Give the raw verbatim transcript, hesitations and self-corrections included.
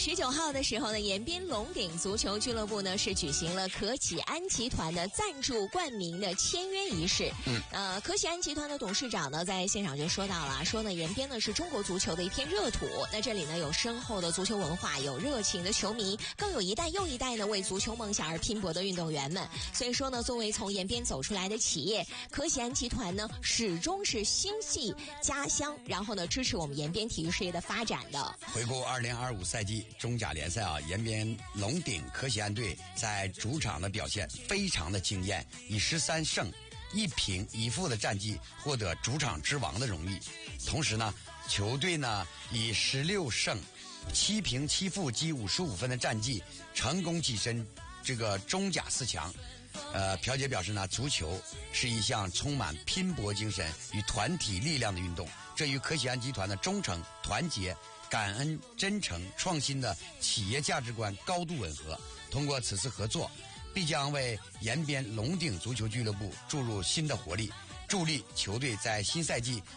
十九号的时候呢，延边龙鼎足球俱乐部呢是举行了可喜安集团的赞助冠名的签约仪式。嗯，呃，可喜安集团的董事长呢在现场就说到了，说呢延边呢是中国足球的一片热土，那这里呢有深厚的足球文化，有热情的球迷，更有一代又一代呢为足球梦想而拼搏的运动员们。所以说呢，作为从延边走出来的企业，可喜安集团呢始终是心系家乡，然后呢支持我们延边体育事业的发展的。 回顾二零二五赛季中甲联赛啊，延边龙鼎可喜安队在主场的表现非常的惊艳，以十三胜一平一负的战绩获得主场之王的荣誉。同时呢，球队呢以十六胜七平七负积五十五分的战绩成功跻身这个中甲四强。呃，朴姐表示呢，足球是一项充满拼搏精神与团体力量的运动，这与可喜安集团的忠诚、团结、感恩、真诚、创新的企业价值观高度吻合。通过此次合作，必将为延边龙鼎足球俱乐部注入新的活力，助力球队在新赛季